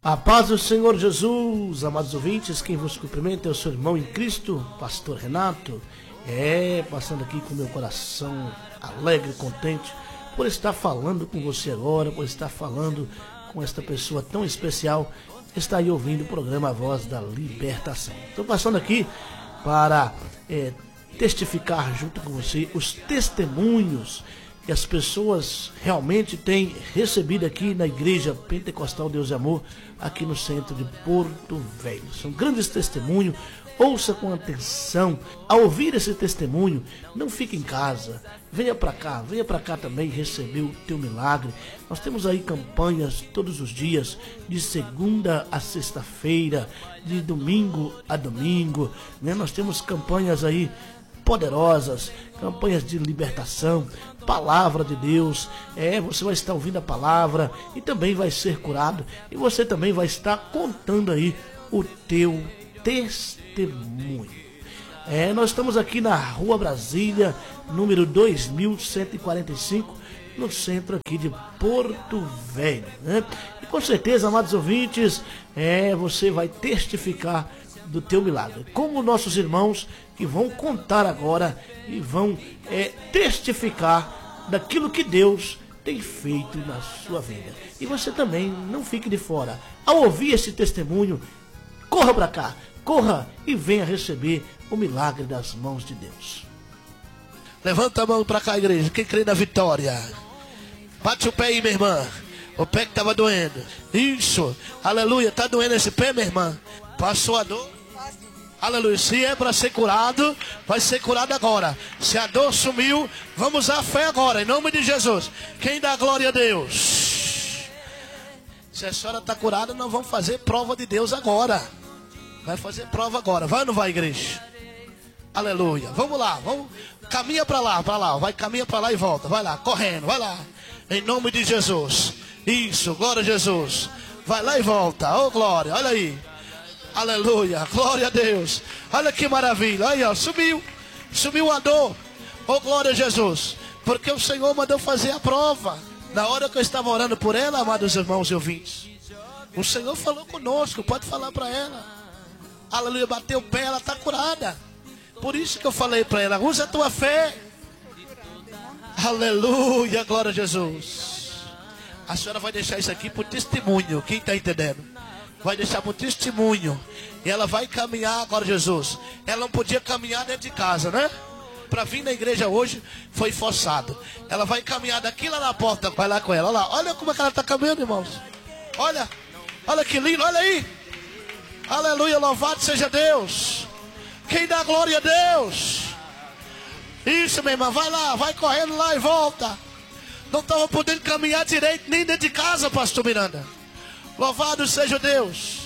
A paz do Senhor Jesus, amados ouvintes, quem vos cumprimenta é o seu irmão em Cristo, pastor Renato. Passando aqui com meu coração alegre e contente por estar falando com você agora, por estar falando com esta pessoa tão especial que está aí ouvindo o programa A Voz da Libertação. Estou passando aqui para testificar junto com você os testemunhos que as pessoas realmente têm recebido aqui na Igreja Pentecostal Deus e Amor, aqui no centro de Porto Velho. São grandes testemunhos, ouça com atenção. Ao ouvir esse testemunho, não fique em casa, venha para cá também receber o teu milagre. Nós temos aí campanhas todos os dias, de segunda a sexta-feira, de domingo a domingo, né? Nós temos campanhas aí poderosas, campanhas de libertação, palavra de Deus. Você vai estar ouvindo a palavra e também vai ser curado, e você também vai estar contando aí o teu testemunho. Nós estamos aqui na Rua Brasília, número 2145, no centro aqui de Porto Velho, né? E com certeza, amados ouvintes, você vai testificar do teu milagre, como nossos irmãos que vão contar agora e vão testificar daquilo que Deus tem feito na sua vida. E você também não fique de fora. Ao ouvir esse testemunho, corra para cá, corra e venha receber o milagre das mãos de Deus. Levanta a mão para cá, igreja, quem crê na vitória. Bate o pé aí, minha irmã, o pé que estava doendo. Isso, aleluia, está doendo esse pé, minha irmã? Passou a dor? Aleluia, se é para ser curado, vai ser curado agora. Se a dor sumiu, vamos usar a fé agora, em nome de Jesus. Quem dá glória a Deus? Se a senhora está curada, nós vamos fazer prova de Deus agora. Vai fazer prova agora, vai ou não vai, igreja? Aleluia, vamos lá, vamos. Caminha para lá, caminha para lá e volta. Vai lá, correndo, vai lá. Em nome de Jesus. Isso, glória a Jesus. Vai lá e volta, oh glória, olha aí. Aleluia, glória a Deus. Olha que maravilha, aí ó, sumiu a dor. Oh glória a Jesus, porque o Senhor mandou fazer a prova. Na hora que eu estava orando por ela, amados irmãos e ouvintes, o Senhor falou conosco, pode falar para ela. Aleluia, bateu o pé, ela está curada. Por isso que eu falei para ela, usa a tua fé. Aleluia, glória a Jesus. A senhora vai deixar isso aqui por testemunho, quem está entendendo? Vai deixar por testemunho. E ela vai caminhar agora, Jesus. Ela não podia caminhar dentro de casa, né? Para vir na igreja hoje foi forçado. Ela vai caminhar daqui lá na porta. Vai lá com ela, olha lá. Olha como é que ela está caminhando, irmãos. Olha que lindo, olha aí. Aleluia, louvado seja Deus. Quem dá glória a Deus? Isso, minha irmã, vai lá, vai correndo lá e volta. Não estava podendo caminhar direito nem dentro de casa, pastor Miranda. Louvado seja Deus.